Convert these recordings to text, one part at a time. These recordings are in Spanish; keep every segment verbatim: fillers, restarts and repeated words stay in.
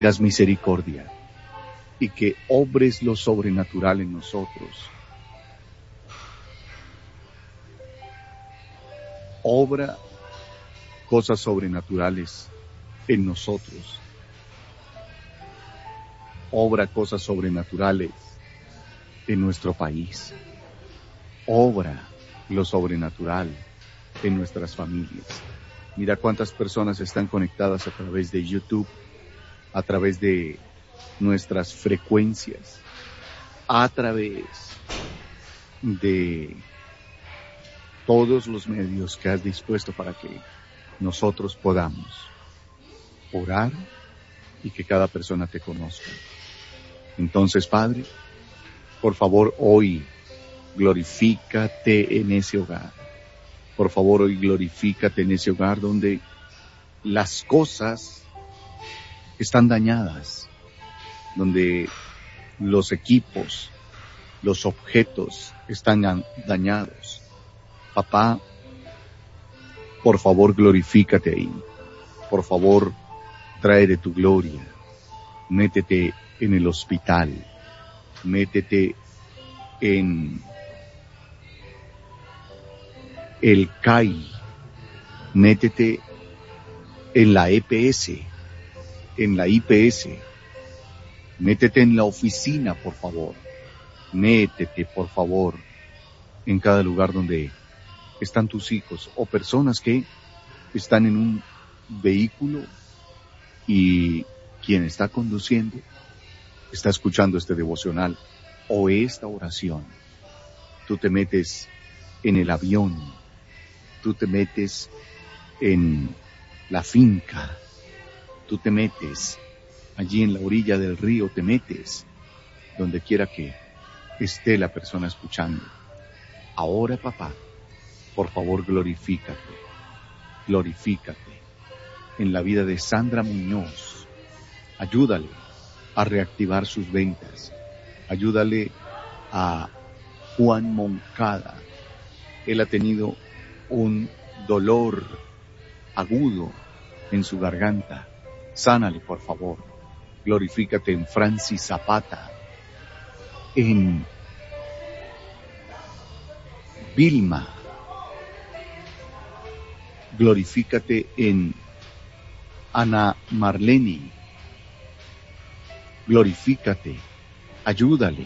tengas misericordia y que obres lo sobrenatural en nosotros. Obra cosas sobrenaturales en nosotros. Obra cosas sobrenaturales en nuestro país. Obra lo sobrenatural en nuestras familias. Mira cuántas personas están conectadas a través de YouTube, a través de nuestras frecuencias, a través de todos los medios que has dispuesto para que nosotros podamos orar y que cada persona te conozca. Entonces, Padre, por favor, hoy glorifícate en ese hogar. Por favor, hoy glorifícate en ese hogar donde las cosas están dañadas, donde los equipos, los objetos están dañados. Papá, por favor, glorifícate ahí. Por favor, trae de tu gloria. Métete en el hospital. Métete en el C A I. Métete en la E P S, en la I P S. Métete en la oficina, por favor. Métete, por favor, en cada lugar donde están tus hijos o personas que están en un vehículo y quien está conduciendo está escuchando este devocional o esta oración. Tú te metes en el avión, tú te metes en la finca, tú te metes allí en la orilla del río, te metes donde quiera que esté la persona escuchando. Ahora, papá, por favor, glorifícate, glorifícate en la vida de Sandra Muñoz. Ayúdale a reactivar sus ventas. Ayúdale a Juan Moncada. Él ha tenido un dolor agudo en su garganta. Sánale, por favor. Glorifícate en Francis Zapata, en Vilma. Glorifícate en Ana Marlene. Glorifícate, ayúdale,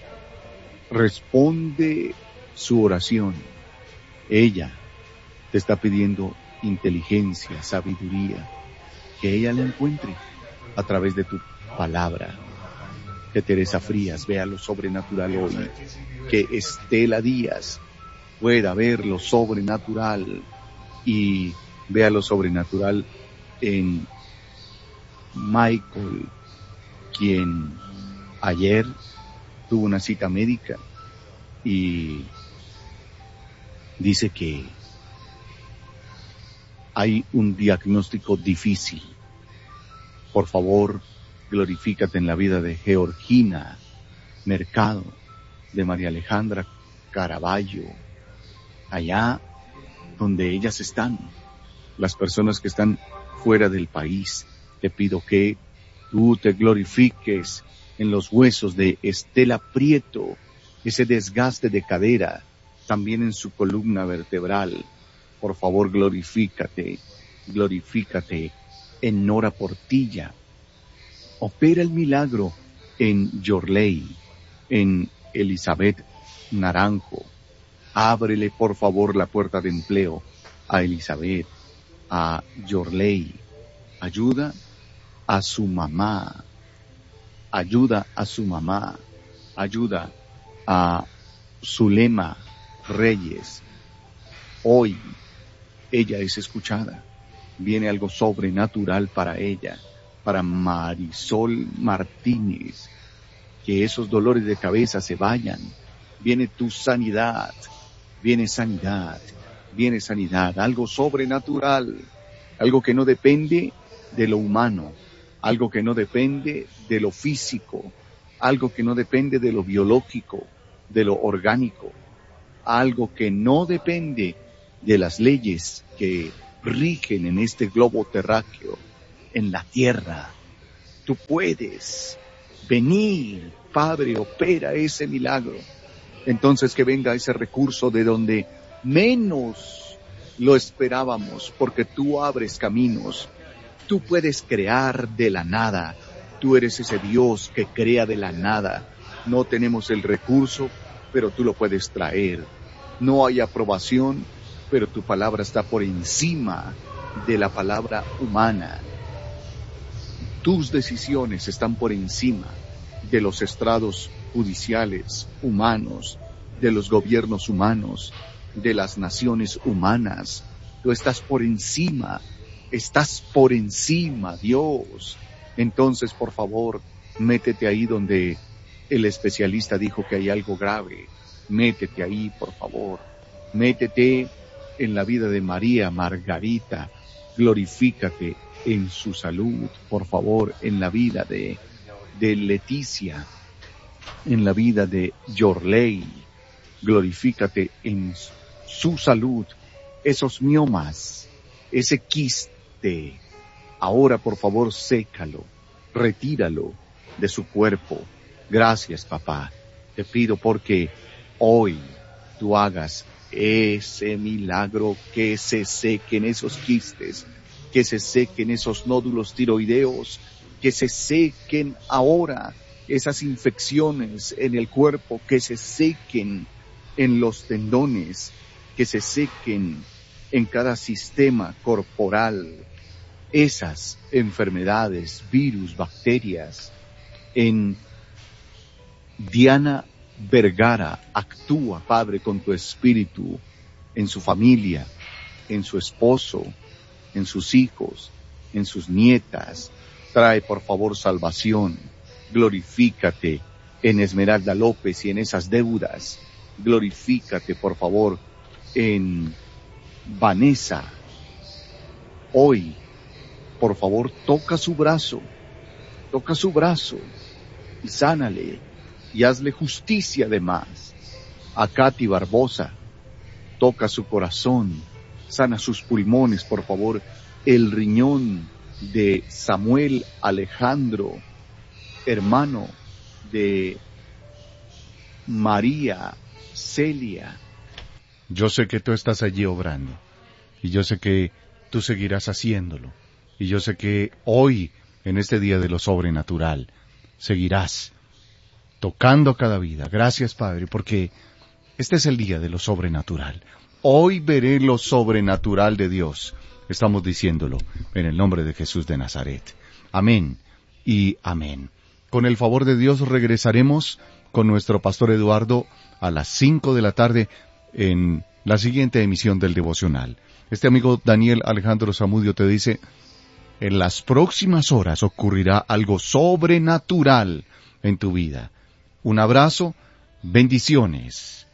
responde su oración. Ella te está pidiendo inteligencia, sabiduría, que ella la encuentre a través de tu palabra. Que Teresa Frías vea lo sobrenatural hoy, que Estela Díaz pueda ver lo sobrenatural y vea lo sobrenatural en Michael, quien ayer tuvo una cita médica y dice que hay un diagnóstico difícil. Por favor, glorifícate en la vida de Georgina Mercado, de María Alejandra Caraballo, allá donde ellas están, las personas que están fuera del país. Te pido que tú te glorifiques en los huesos de Estela Prieto, ese desgaste de cadera, también en su columna vertebral. Por favor, glorifícate, glorifícate en Nora Portilla. Opera el milagro en Yorley, en Elizabeth Naranjo. Ábrele, por favor, la puerta de empleo a Elizabeth, a Yorley. Ayuda a su mamá, ayuda a su mamá, ayuda a Zulema Reyes. Hoy ella es escuchada, viene algo sobrenatural para ella, para Marisol Martínez, que esos dolores de cabeza se vayan, viene tu sanidad, viene sanidad, viene sanidad, algo sobrenatural, algo que no depende de lo humano, algo que no depende de lo físico, algo que no depende de lo biológico, de lo orgánico, algo que no depende de las leyes que rigen en este globo terráqueo, en la tierra. tú puedes. Venir, Padre, opera ese milagro. Entonces que venga ese recurso de donde menos lo esperábamos, porque tú abres caminos. Tú puedes crear de la nada. Tú eres ese Dios que crea de la nada. No tenemos el recurso, pero tú lo puedes traer. No hay aprobación, pero tu palabra está por encima de la palabra humana. Tus decisiones están por encima de los estrados judiciales humanos, de los gobiernos humanos, de las naciones humanas. Tú estás por encima, estás por encima, Dios. Entonces, por favor, métete ahí donde el especialista dijo que hay algo grave. Métete ahí, por favor. Métete en la vida de María Margarita. Glorifícate en su salud, por favor, en la vida de, de Leticia, en la vida de Yorley. Glorifícate en su salud. Esos miomas, ese quiste, ahora por favor sécalo, retíralo de su cuerpo. Gracias, papá. Te pido porque hoy tú hagas ese milagro, que se sequen esos quistes, que se sequen esos nódulos tiroideos, que se sequen ahora esas infecciones en el cuerpo, que se sequen en los tendones, que se sequen en cada sistema corporal, esas enfermedades, virus, bacterias. En Diana Vergara, actúa, Padre, con tu espíritu, en su familia, en su esposo, en sus hijos, en sus nietas. Trae, por favor, salvación. Glorifícate en Esmeralda López y en esas deudas. Glorifícate, por favor, en Vanessa. Hoy, por favor, toca su brazo, toca su brazo y sánale y hazle justicia además. A Katy Barbosa, toca su corazón, sana sus pulmones, por favor, el riñón de Samuel Alejandro, hermano de María Celia. Yo sé que tú estás allí obrando, y yo sé que tú seguirás haciéndolo, y yo sé que hoy, en este día de lo sobrenatural, seguirás tocando cada vida. Gracias, Padre, porque este es el día de lo sobrenatural. Hoy veré lo sobrenatural de Dios. Estamos diciéndolo en el nombre de Jesús de Nazaret. Amén y amén. Con el favor de Dios regresaremos con nuestro pastor Eduardo a las cinco de la tarde en la siguiente emisión del devocional. Este amigo Daniel Alejandro Zamudio te dice: en las próximas horas ocurrirá algo sobrenatural en tu vida. Un abrazo, bendiciones.